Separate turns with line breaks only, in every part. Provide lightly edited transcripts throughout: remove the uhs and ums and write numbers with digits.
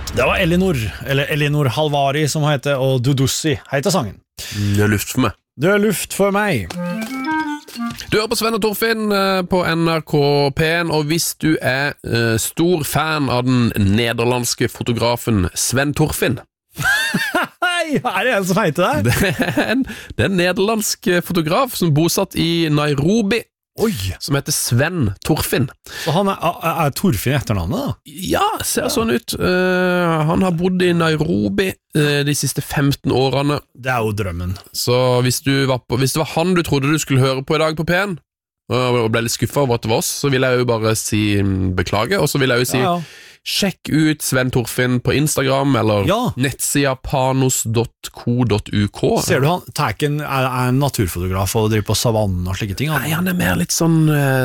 Det var Elinor Halvari som heter, og Dudussi heter sangen.
Det er luft for meg.
Det er luft for meg.
Du hører på Sven og Torfinn på NRK P1, og hvis du er stor fan av den nederlandske fotografen Sven Torfinn
Hei, er det en som heter det?
Det er en nederlandsk fotograf som bosatt i Nairobi,
Oi.
som heter Sven Torfinn.
Så han er Torfinn etternavnet da?
Ja, ser sånn ut. Han har bodd i Nairobi de siste 15 årene.
Det er jo drømmen.
Så hvis det var han du trodde du skulle høre på i dag på P1, og ble litt skuffet over at det var oss, så vil jeg jo bare si beklage, og så vil jeg jo si sjekk ut Sven Torfinn på Instagram, eller nettsida panos.co.uk.
Ser du han, Tæken er en naturfotograf og driver på savannen og slike ting?
Nei, han er mer litt sånn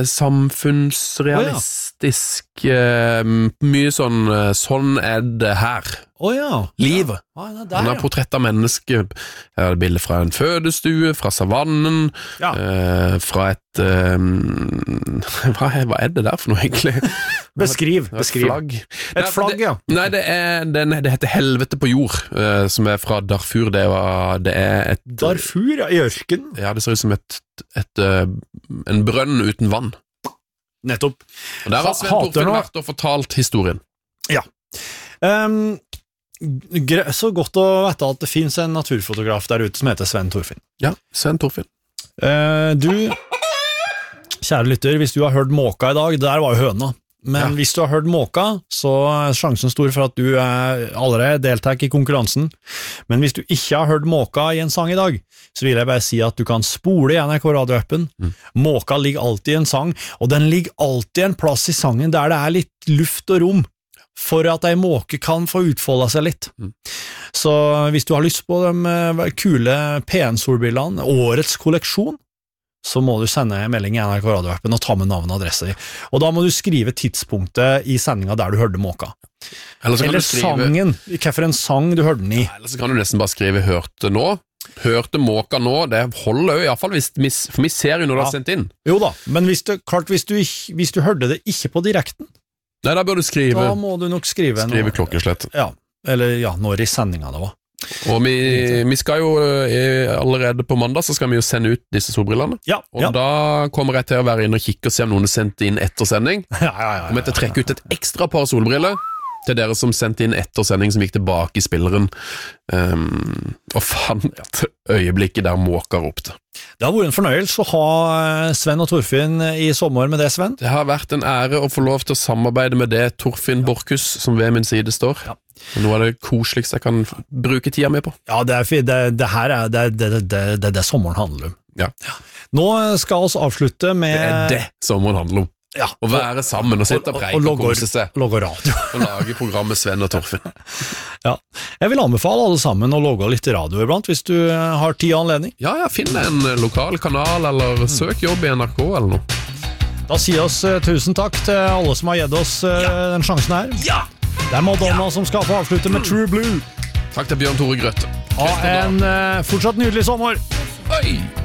samfunnsrealistisk, mye sånn er det her. Livet. Han har portrett av mennesker. Her er det bilder fra en fødestue, fra savannen, fra et hva er det der for noe egentlig?
Beskriv.
Flagg.
Et flagg, ja.
Nei, det heter Helvete på jord, som er fra Darfur. Det er et
Darfur, ja, i ørken.
Ja, det ser ut som en brønn uten vann.
Nettopp.
Og der har Sven Torfinn vært og fortalt historien. Ja.
Så godt å vite at det finnes en naturfotograf der ute som heter Sven Torfinn.
Ja, Sven Torfinn.
Du, kjære lytter, hvis du har hørt måka i dag, det der var jo høna. Men hvis du har hørt måka, så er sjansen stor for at du allerede deltar i konkurransen. Men hvis du ikke har hørt måka i en sang i dag, så vil jeg bare si at du kan spole i NRK Radio-appen. Måka ligger alltid i en sang, og den ligger alltid en plass i sangen der det er litt luft og rom, for at ei måke kan få utfolde seg litt. Så hvis du har lyst på de kule PN-solbrillene, årets kolleksjon, så må du sende en melding i NRK Radio-appen og ta med navn og adresse. Og da må du skrive tidspunktet i sendingen der du hørte måka. Eller sangen, hvilken sang du hørte den i.
Eller så kan du nesten bare skrive hørte nå. Hørte måka nå, det holder jo i hvert fall, for vi ser jo når du har sendt inn.
Jo da, men hvis du hørte det ikke på direkten,
nei, da bør du skrive.
Da må du nok skrive
klokkeslett.
Ja, eller når i sendingen det var.
Og vi skal jo allerede på mandag så skal vi jo sende ut disse solbrillene. Og da kommer jeg til å være inne og kikke og se om noen sendte inn etter sending. Kommer jeg til å trekke ut et ekstra par solbriller til dere som sendte inn etter sending, som gikk tilbake i spilleren og fant øyeblikket der måka ropte.
Det har vært en fornøyelse å ha Sven og Torfinn i sommer med det, Sven.
Det har vært en ære å få lov til å samarbeide med det, Torfinn Borchhus, som ved min side står. Noe av det koseligste jeg kan bruke tida med på. Ja, det her er det sommeren handler om. Ja. Nå skal vi avslutte med... Det sommeren handler om. Ja, å være sammen og sitte og preike og kose seg
logge radio
og lage programmet Sven og Torfinn.
Ja, jeg vil anbefale alle sammen å logge litt radio iblant hvis du har tid og anledning.
Ja, finn en lokal kanal eller søk jobb i NRK eller noe.
Da sier oss tusen takk til alle som har gitt oss den sjansen her. Det er Madonna som skal få avslutte med True Blue.
Takk til Bjørn Tore Grøtte.
Ha en fortsatt nydelig sommer.
Oi!